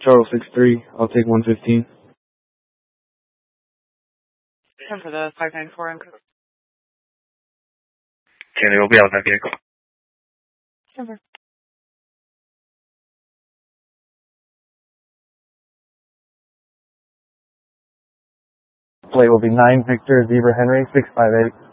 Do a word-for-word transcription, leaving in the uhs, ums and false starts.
Charles six three. I'll take one fifteen. ten for the five ninety-four M code. Kenny will be out in that vehicle. Denver. Plate will be nine Victor Zebra Henry six five eight.